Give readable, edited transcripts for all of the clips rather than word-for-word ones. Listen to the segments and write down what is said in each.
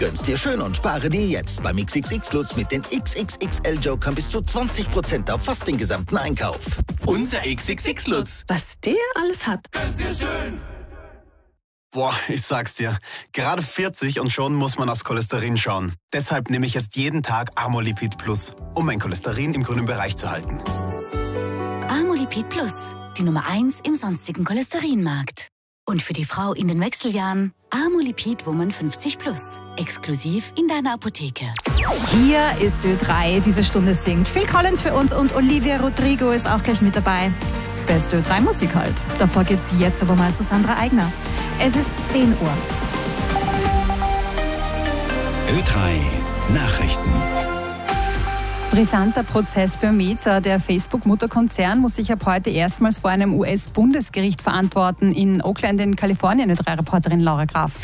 Gönn's dir schön und spare dir jetzt beim XXX Lutz mit den XXXL Jokern bis zu 20% auf fast den gesamten Einkauf. Unser XXX Lutz. Was der alles hat. Gönn's dir schön. Boah, ich sag's dir. Gerade 40 und schon muss man aufs Cholesterin schauen. Deshalb nehme ich jetzt jeden Tag Amolipid Plus, um mein Cholesterin im grünen Bereich zu halten. Amolipid Plus, die Nummer 1 im sonstigen Cholesterinmarkt. Und für die Frau in den Wechseljahren Amolipid Woman 50 Plus. Exklusiv in deiner Apotheke. Hier ist Ö3, diese Stunde singt Phil Collins für uns und Olivia Rodrigo ist auch gleich mit dabei. Beste Ö3-Musik halt. Davor geht's jetzt aber mal zu Sandra Eigner. Es ist 10 Uhr. Ö3 Nachrichten. Brisanter Prozess für Meta. Der Facebook-Mutterkonzern muss sich ab heute erstmals vor einem US-Bundesgericht verantworten. In Oakland in Kalifornien, Ö3-Reporterin Laura Graf.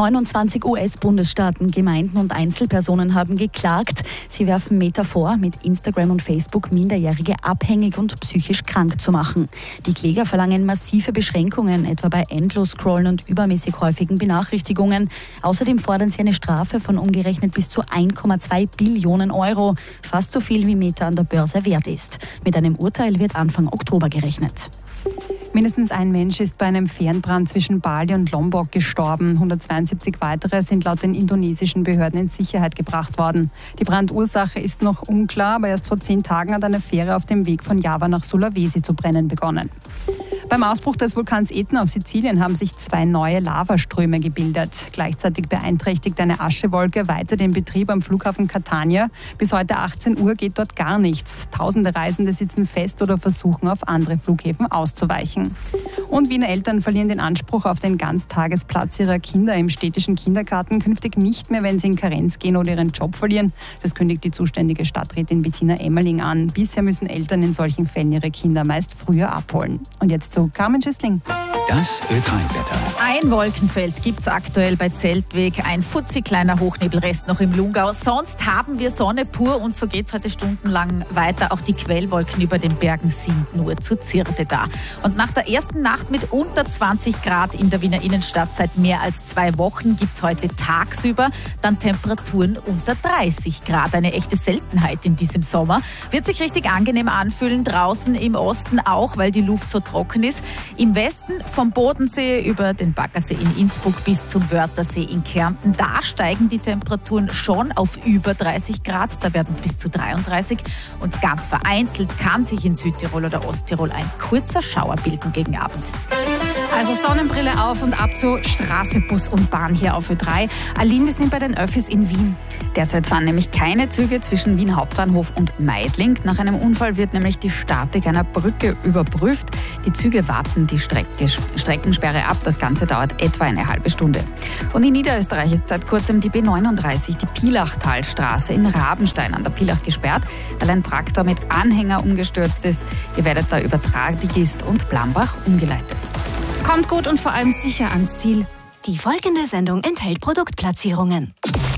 29 US-Bundesstaaten, Gemeinden und Einzelpersonen haben geklagt. Sie werfen Meta vor, mit Instagram und Facebook Minderjährige abhängig und psychisch krank zu machen. Die Kläger verlangen massive Beschränkungen, etwa bei Endlos-Scrollen und übermäßig häufigen Benachrichtigungen. Außerdem fordern sie eine Strafe von umgerechnet bis zu 1,2 Billionen Euro. Fast so viel wie Meta an der Börse wert ist. Mit einem Urteil wird Anfang Oktober gerechnet. Mindestens ein Mensch ist bei einem Fernbrand zwischen Bali und Lombok gestorben. 172 weitere sind laut den indonesischen Behörden in Sicherheit gebracht worden. Die Brandursache ist noch unklar, aber erst vor 10 Tagen hat eine Fähre auf dem Weg von Java nach Sulawesi zu brennen begonnen. Beim Ausbruch des Vulkans Etna auf Sizilien haben sich 2 neue Lavaströme gebildet. Gleichzeitig beeinträchtigt eine Aschewolke weiter den Betrieb am Flughafen Catania. Bis heute 18 Uhr geht dort gar nichts. Tausende Reisende sitzen fest oder versuchen, auf andere Flughäfen auszuweichen. Und Wiener Eltern verlieren den Anspruch auf den Ganztagesplatz ihrer Kinder im städtischen Kindergarten künftig nicht mehr, wenn sie in Karenz gehen oder ihren Job verlieren. Das kündigt die zuständige Stadträtin Bettina Emmerling an. Bisher müssen Eltern in solchen Fällen ihre Kinder meist früher abholen. Und jetzt zu Carmen Schüssling. Das Ö3-Wetter. Ein Wolkenfeld gibt's aktuell bei Zeltweg, ein futzi kleiner Hochnebelrest noch im Lungau. Sonst haben wir Sonne pur und so geht's heute stundenlang weiter. Auch die Quellwolken über den Bergen sind nur zu Zierde da. Und nach der ersten Nacht mit unter 20 Grad in der Wiener Innenstadt seit mehr als 2 Wochen gibt's heute tagsüber dann Temperaturen unter 30 Grad. Eine echte Seltenheit in diesem Sommer. Wird sich richtig angenehm anfühlen, draußen im Osten auch, weil die Luft so trocken ist. Im Westen vom Bodensee über den Baggersee in Innsbruck bis zum Wörthersee in Kärnten. Da steigen die Temperaturen schon auf über 30 Grad. Da werden es bis zu 33. Und ganz vereinzelt kann sich in Südtirol oder Osttirol ein kurzer Schauer bilden gegen Abend. Also Sonnenbrille auf und ab zu Straße, Bus und Bahn hier auf Ö3. Aline, wir sind bei den Öffis in Wien. Derzeit fahren nämlich keine Züge zwischen Wien Hauptbahnhof und Meidling. Nach einem Unfall wird nämlich die Statik einer Brücke überprüft. Die Züge warten die Streckensperre ab. Das Ganze dauert etwa eine halbe Stunde. Und in Niederösterreich ist seit kurzem die B39, die Pilachtalstraße in Rabenstein an der Pilach gesperrt, weil ein Traktor mit Anhänger umgestürzt ist. Ihr werdet da über Tradigist und Blambach umgeleitet. Kommt gut und vor allem sicher ans Ziel. Die folgende Sendung enthält Produktplatzierungen.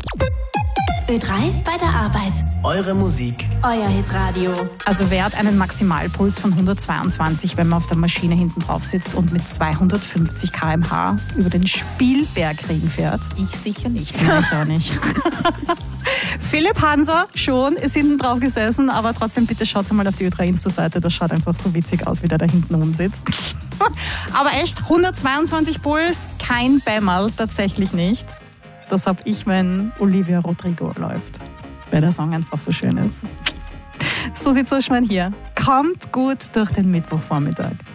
Ö3 bei der Arbeit. Eure Musik. Euer Hitradio. Also wer hat einen Maximalpuls von 122, wenn man auf der Maschine hinten drauf sitzt und mit 250 km/h über den Spielbergring fährt? Ich sicher nicht. Nein, ich auch nicht. Philipp Hanser schon ist hinten drauf gesessen, aber trotzdem bitte schaut mal auf die Ö3 Insta-Seite, das schaut einfach so witzig aus, wie der da hinten rumsitzt. Aber echt, 122 Puls, kein Bämmerl, tatsächlich nicht. Das habe ich, wenn Olivia Rodrigo läuft, weil der Song einfach so schön ist. So sieht Suschmann hier. Kommt gut durch den Mittwochvormittag.